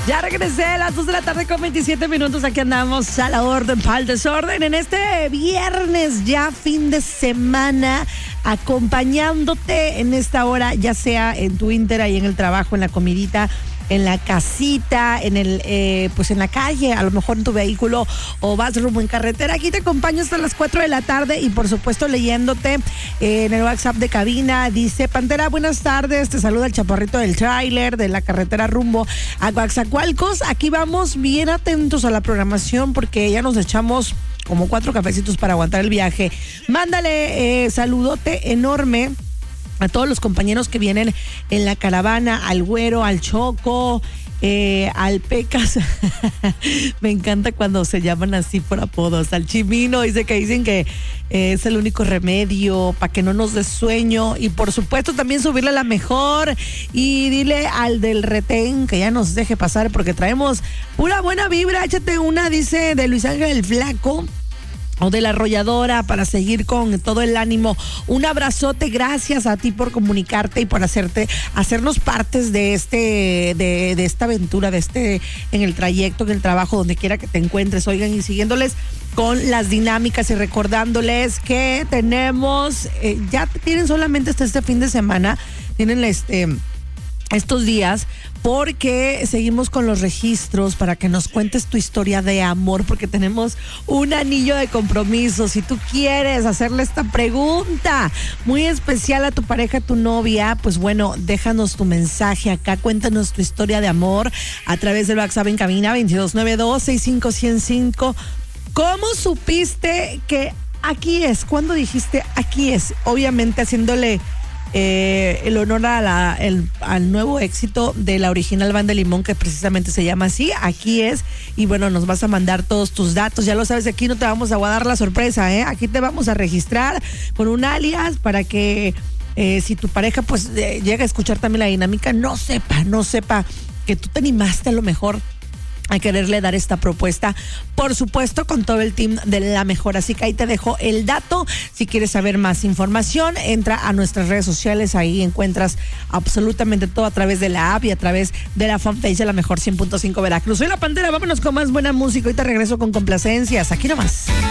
Ya regresé a las 2 de la tarde con 27 minutos. Aquí andamos a la orden, pa'l desorden. En este viernes, ya fin de semana, acompañándote en esta hora, ya sea en tu Inter, ahí en el trabajo, en la comidita, en la casita, en el pues en la calle, a lo mejor en tu vehículo o vas rumbo en carretera. Aquí te acompaño hasta las 4 de la tarde y por supuesto leyéndote en el WhatsApp de cabina. Dice Pantera, buenas tardes, te saluda el chaparrito del tráiler de la carretera rumbo a Coaxacualcos. Aquí vamos bien atentos a la programación porque ya nos echamos como 4 cafecitos para aguantar el viaje. Mándale saludote enorme a todos los compañeros que vienen en la caravana, al Güero, al Choco, al Pecas. Me encanta cuando se llaman así por apodos. Al Chimino, dicen que es el único remedio para que no nos dé sueño. Y por supuesto también subirle a la mejor. Y dile al del retén que ya nos deje pasar porque traemos pura buena vibra. Échate una, dice, de Luis Ángel el Flaco o de la Arrolladora para seguir con todo el ánimo. Un abrazote, gracias a ti por comunicarte y por hacernos partes de de esta aventura, en el trayecto, en el trabajo, donde quiera que te encuentres. Oigan, y siguiéndoles con las dinámicas y recordándoles que tenemos, ya tienen solamente hasta este fin de semana, tienen estos días, porque seguimos con los registros para que nos cuentes tu historia de amor, porque tenemos un anillo de compromiso. Si tú quieres hacerle esta pregunta muy especial a tu pareja, a tu novia, pues bueno, déjanos tu mensaje acá, cuéntanos tu historia de amor a través del WhatsApp en cabina 2292-65105. ¿Cómo supiste que aquí es? ¿Cuándo dijiste aquí es? Obviamente haciéndole el honor al nuevo éxito de la original Banda Limón, que precisamente se llama así, aquí es. Y bueno, nos vas a mandar todos tus datos, ya lo sabes, aquí no te vamos a dar la sorpresa, aquí te vamos a registrar con un alias para que si tu pareja pues llega a escuchar también la dinámica, no sepa que tú te animaste a lo mejor a quererle dar esta propuesta, por supuesto con todo el team de La Mejor. Así que ahí te dejo el dato. Si quieres saber más información, entra a nuestras redes sociales, ahí encuentras absolutamente todo a través de la app y a través de la fanpage de La Mejor 100.5 Veracruz. Soy La Pantera, vámonos con más buena música. Ahorita regreso con complacencias, aquí nomás.